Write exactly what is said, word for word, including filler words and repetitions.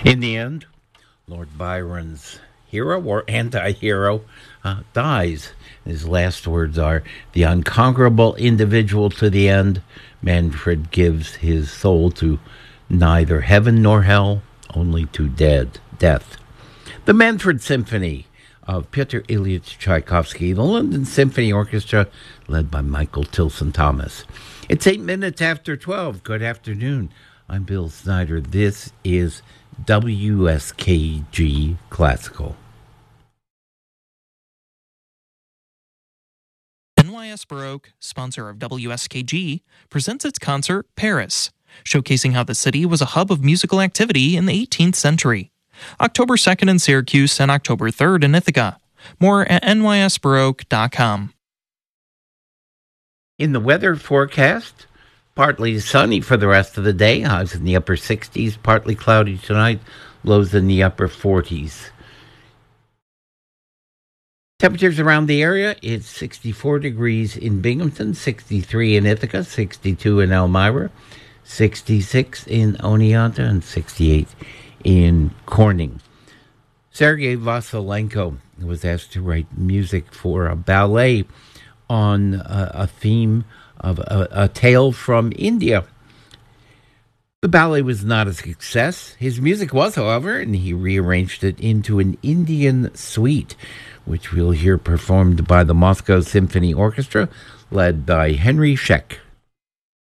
In the end, Lord Byron's hero or anti-hero uh, dies. His last words are, "The unconquerable individual to the end." Manfred gives his soul to neither heaven nor hell, only to dead death. The Manfred Symphony of Pyotr Ilyich Tchaikovsky, the London Symphony Orchestra, led by Michael Tilson Thomas. It's eight minutes after twelve. Good afternoon. I'm Bill Snyder. This is W S K G Classical. N Y S Baroque, sponsor of W S K G, presents its concert, Paris, showcasing how the city was a hub of musical activity in the eighteenth century. October second in Syracuse and October third in Ithaca. More at N Y S baroque dot com. In the weather forecast, partly sunny for the rest of the day. Highs in the upper sixties, partly cloudy tonight, lows in the upper forties. Temperatures around the area, it's sixty-four degrees in Binghamton, sixty-three in Ithaca, sixty-two in Elmira, sixty-six in Oneonta, and sixty-eight in Corning. Sergei Vasilenko was asked to write music for a ballet on a, a theme of a, a tale from India. The ballet was not a success. His music was, however, and he rearranged it into an Indian suite, which we'll hear performed by the Moscow Symphony Orchestra, led by Henry Scheck.